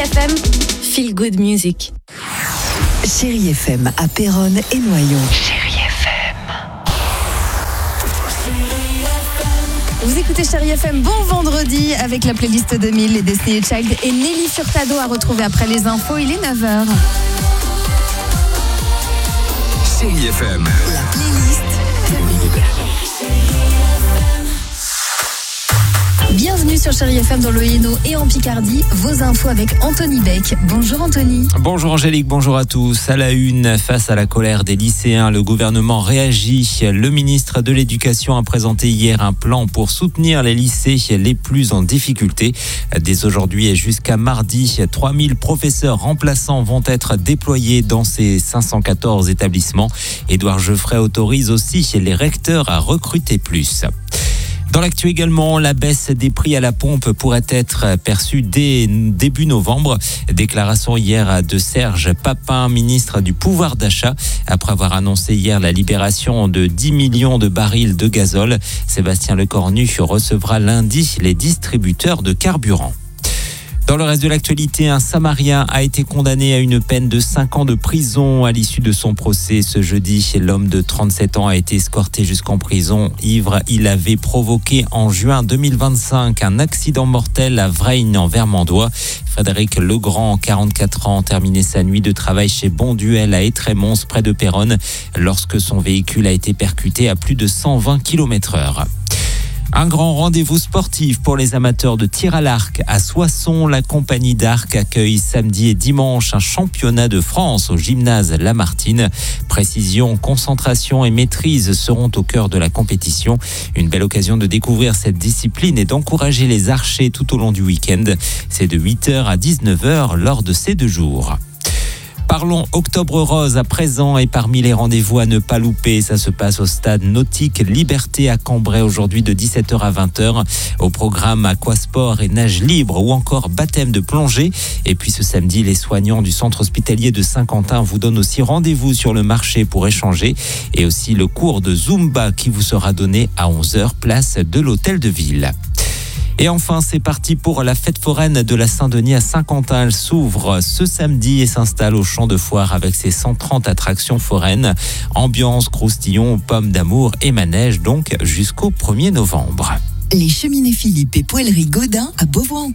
FM, Feel Good Music. Chérie FM à Péronne et Noyon. Chérie FM. Vous écoutez Chérie FM, bon vendredi avec la playlist 2000, les Destiny's Child et Nelly Furtado à retrouver après les infos. Il est 9h. Chérie FM. La playlist 2000. Bienvenue sur Chérie FM dans le Hainaut et en Picardie. Vos infos avec Anthony Beck. Bonjour Anthony. Bonjour Angélique, bonjour à tous. À la une, face à la colère des lycéens, le gouvernement réagit. Le ministre de l'Éducation a présenté hier un plan pour soutenir les lycées les plus en difficulté. Dès aujourd'hui et jusqu'à mardi, 3000 professeurs remplaçants vont être déployés dans ces 514 établissements. Édouard Geoffrey autorise aussi les recteurs à recruter plus. Dans l'actu également, la baisse des prix à la pompe pourrait être perçue dès début novembre. Déclaration hier de Serge Papin, ministre du pouvoir d'achat, après avoir annoncé hier la libération de 10 millions de barils de gazole. Sébastien Lecornu recevra lundi les distributeurs de carburant. Dans le reste de l'actualité, un Samarien a été condamné à une peine de 5 ans de prison à l'issue de son procès. Ce jeudi, l'homme de 37 ans a été escorté jusqu'en prison. Ivre, il avait provoqué en juin 2025 un accident mortel à Vrein en Vermandois. Frédéric Legrand, 44 ans, terminait sa nuit de travail chez Bonduel à Étrémons, près de Péronne, lorsque son véhicule a été percuté à plus de 120 km/h. Un grand rendez-vous sportif pour les amateurs de tir à l'arc. À Soissons, la compagnie d'arc accueille samedi et dimanche un championnat de France au gymnase Lamartine. Précision, concentration et maîtrise seront au cœur de la compétition. Une belle occasion de découvrir cette discipline et d'encourager les archers tout au long du week-end. C'est de 8h à 19h lors de ces 2 jours. Parlons Octobre Rose à présent et parmi les rendez-vous à ne pas louper, ça se passe au stade nautique Liberté à Cambrai aujourd'hui de 17h à 20h. Au programme aquasport et nage libre ou encore baptême de plongée. Et puis ce samedi, les soignants du centre hospitalier de Saint-Quentin vous donnent aussi rendez-vous sur le marché pour échanger. Et aussi le cours de Zumba qui vous sera donné à 11h, place de l'Hôtel de Ville. Et enfin, c'est parti pour la fête foraine de la Saint-Denis à Saint-Quentin. Elle s'ouvre ce samedi et s'installe au champ de foire avec ses 130 attractions foraines. Ambiance, croustillon, pommes d'amour et manège donc jusqu'au 1er novembre. Les cheminées Philippe et Poêlerie Godin à Beauvoir.